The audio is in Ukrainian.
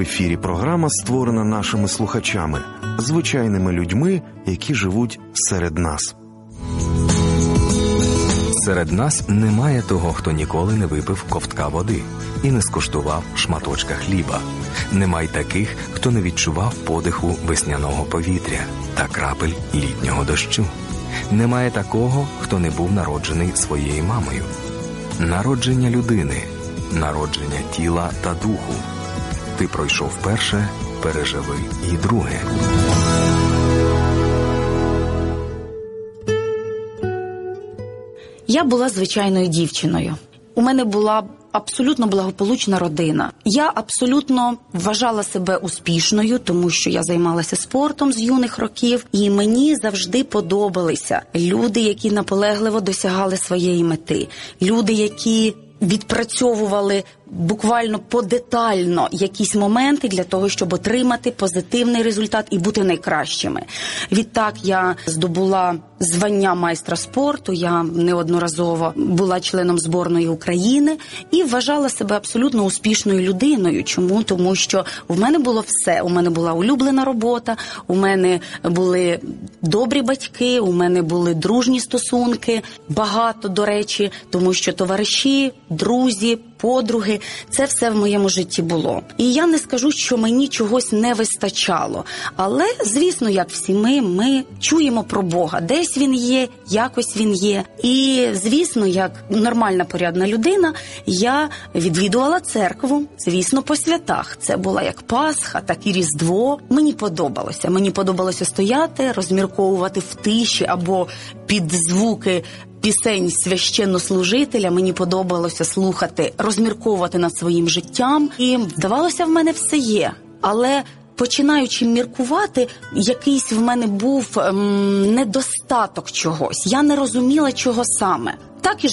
ефірі програма, створена нашими слухачами, звичайними людьми, які живуть серед нас. Серед нас немає того, хто ніколи не випив ковтка води і не скуштував шматочка хліба. Немає таких, хто не відчував подиху весняного повітря та крапель літнього дощу. Немає такого, хто не був народжений своєю мамою. Народження людини, народження тіла та духу. Ти пройшов перше, переживи і друге. Я була звичайною дівчиною. У мене була абсолютно благополучна родина. Я абсолютно вважала себе успішною, тому що я займалася спортом з юних років, і мені завжди подобалися люди, які наполегливо досягали своєї мети, люди, які відпрацьовували буквально подетально якісь моменти для того, щоб отримати позитивний результат і бути найкращими. Відтак я здобула звання майстра спорту, я неодноразово була членом збірної України і вважала себе абсолютно успішною людиною. Чому? Тому що в мене було все. У мене була улюблена робота, у мене були добрі батьки, у мене були дружні стосунки, багато, до речі, тому що товариші, друзі, подруги, це все в моєму житті було. І я не скажу, що мені чогось не вистачало. Але, звісно, як всі ми чуємо про Бога. Десь Він є, якось Він є. І, звісно, як нормальна порядна людина, я відвідувала церкву, звісно, по святах. Це була як Пасха, так і Різдво. Мені подобалося. Мені подобалося стояти, розмірковувати в тиші або під звуки пісень священнослужителя, мені подобалося слухати, розмірковувати над своїм життям. І, здавалося, в мене все є. Але починаючи міркувати, якийсь в мене був недостаток чогось. Я не розуміла, чого саме. Так і